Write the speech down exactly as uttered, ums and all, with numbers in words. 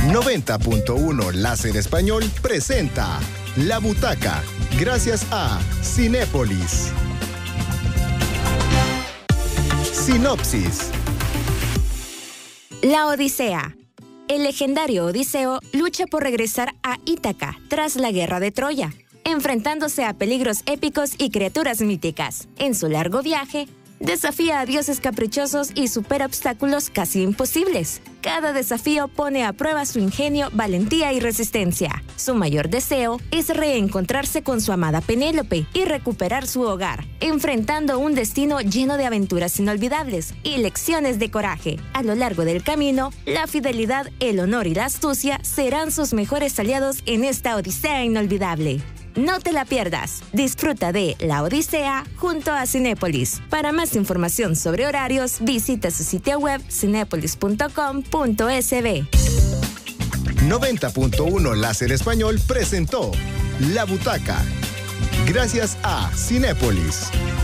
noventa punto uno Láser Español presenta La Butaca, gracias a Cinépolis. Sinopsis. La Odisea. El legendario Odiseo lucha por regresar a Ítaca tras la guerra de Troya, enfrentándose a peligros épicos y criaturas míticas. En su largo viaje, desafía a dioses caprichosos y supera obstáculos casi imposibles. Cada desafío pone a prueba su ingenio, valentía y resistencia. Su mayor deseo es reencontrarse con su amada Penélope y recuperar su hogar, enfrentando un destino lleno de aventuras inolvidables y lecciones de coraje. A lo largo del camino, la fidelidad, el honor y la astucia serán sus mejores aliados en esta odisea inolvidable. No te la pierdas. Disfruta de La Odisea junto a Cinépolis. Para más información sobre horarios, visita su sitio web cinépolis punto com punto es be. noventa punto uno Láser Español presentó La Butaca, gracias a Cinépolis.